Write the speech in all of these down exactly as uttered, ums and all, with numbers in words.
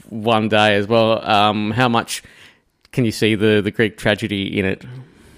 one day as well. Um, how much can you see the, the Greek tragedy in it?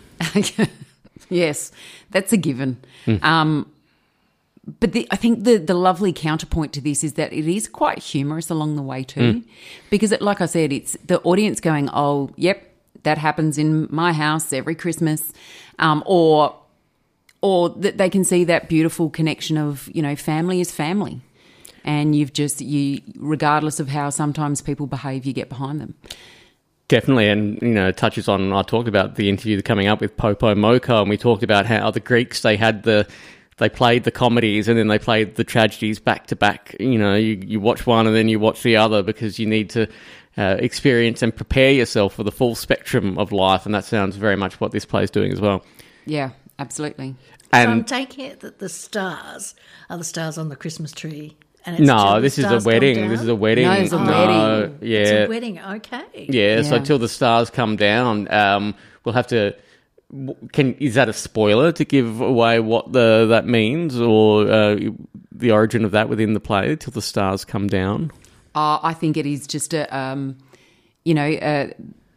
Yes, that's a given. Mm. Um, but the, I think the, the lovely counterpoint to this is that it is quite humorous along the way too, Mm. because it, like I said, it's the audience going, oh, yep, that happens in my house every Christmas, um, or or that they can see that beautiful connection of, you know, family is family, and you've just you regardless of how sometimes people behave, you get behind them. Definitely, and, you know, it touches on, I talked about the interview coming up with Popo Moko, and we talked about how the Greeks, they had the, they played the comedies and then they played the tragedies back to back. You know, you, you watch one and then you watch the other because you need to uh, experience and prepare yourself for the full spectrum of life, and that sounds very much what this play is doing as well. Yeah, absolutely. And And I'm taking it that the stars are the stars on the Christmas tree. And it's no, till the this is a stars come wedding. down? This is a wedding. No, it's a wedding. Yeah, It's a wedding, okay. yeah. So Yeah. till the stars come down, um, we'll have to. Can is that a spoiler to give away what the that means, or uh, the origin of that within the play? Till the stars come down. Uh, I think it is just a, um, you know, a,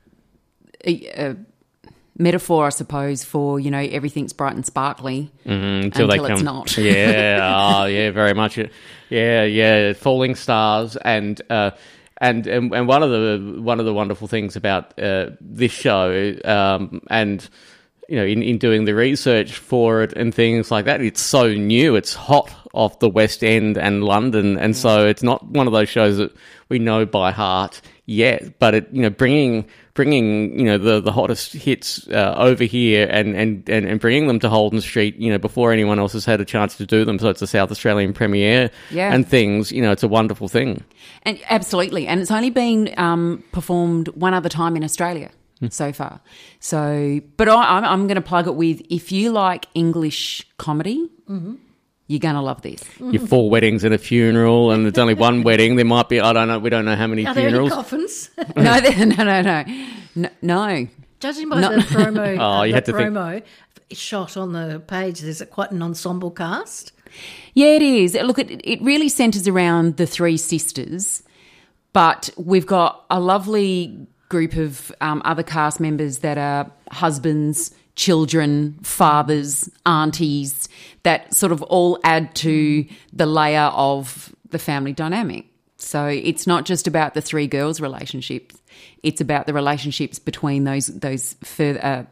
a, a metaphor, I suppose, for, you know, everything's bright and sparkly Mm, until, until they come. it's not. Yeah, oh, yeah, very much. Yeah, yeah, falling stars, and uh, and and and one of the one of the wonderful things about uh, this show, um, and you know, in, in doing the research for it and things like that, it's so new. It's hot off the West End and London, and so it's not one of those shows that we know by heart yet. But it, you know, bringing bringing you know the, the hottest hits uh, over here and, and, and, and bringing them to Holden Street, you know, before anyone else has had a chance to do them. So it's a South Australian premiere, Yeah. and things. You know, it's a wonderful thing. And absolutely. And it's only been um, performed one other time in Australia so far. So, but I, I'm, I'm going to plug it with, if you like English comedy, you're going to love this. Your four weddings and a funeral, and there's only one wedding. There might be, I don't know, we don't know how many Are there any funerals. coffins? no, there- no, no, no, no, no. Judging by No. the promo, Oh, uh, you the had to think- promo shot on the page, there's a, quite an ensemble cast. Yeah, it is. Look, it, it really centres around the three sisters, but we've got a lovely group of um, other cast members that are husbands, children, fathers, aunties, that sort of all add to the layer of the family dynamic. So it's not just about the three girls' relationships; it's about the relationships between those those further, uh,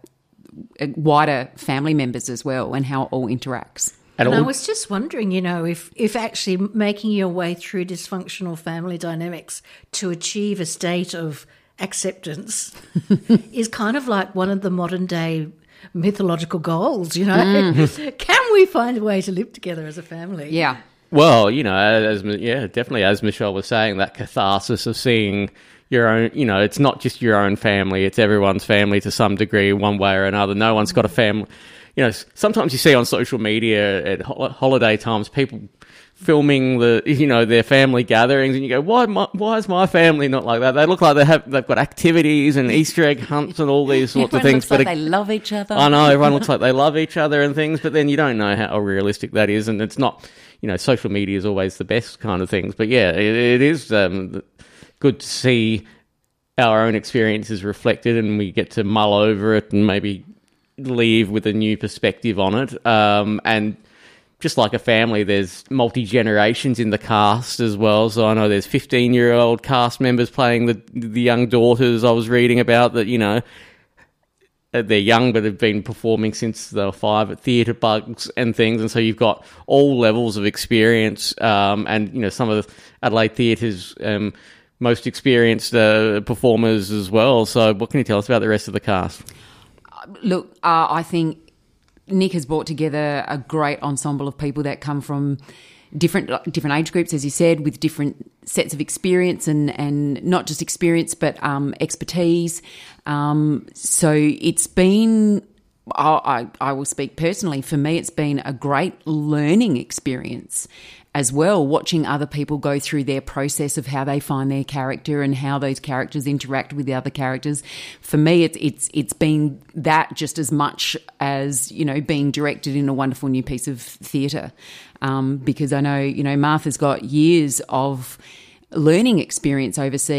wider family members as well, and how it all interacts. And And I all- was just wondering, you know, if, if actually making your way through dysfunctional family dynamics to achieve a state of acceptance is kind of like one of the modern day mythological goals, you know? Can we find a way to live together as a family? Yeah. Well, you know, as yeah, definitely, as Michelle was saying, that catharsis of seeing your own, you know, it's not just your own family, it's everyone's family to some degree, one way or another. No one's got a family. You know, sometimes you see on social media at ho- holiday times people filming the, you know, their family gatherings, and you go, why, my, why is my family not like that? They look like they have, they've got activities and Easter egg hunts and all these sorts Everyone of things. looks like it- they love each other. I know, everyone looks like they love each other and things, but then you don't know how realistic that is, and it's not, you know, social media is always the best kind of things. But yeah, it, it is um, good to see our own experiences reflected, and we get to mull over it and maybe leave with a new perspective on it. Um, and just like a family, there's multi-generations in the cast as well. So I know there's fifteen-year-old cast members playing the the young daughters I was reading about that, you know, they're young but have been performing since they were five at Theatre Bugs and things. And so you've got all levels of experience, um, and, you know, some of the Adelaide Theatre's um, most experienced uh, performers as well. So what can you tell us about the rest of the cast? Look, uh, I think Nick has brought together a great ensemble of people that come from different different age groups, as you said, with different sets of experience and, and not just experience but um, expertise. Um, so it's been, I, I, I will speak personally, for me it's been a great learning experience as well, watching other people go through their process of how they find their character and how those characters interact with the other characters. For me, it's it's it's been that just as much as, you know, being directed in a wonderful new piece of theatre, um, because I know, you know, Martha's got years of learning experience overseas.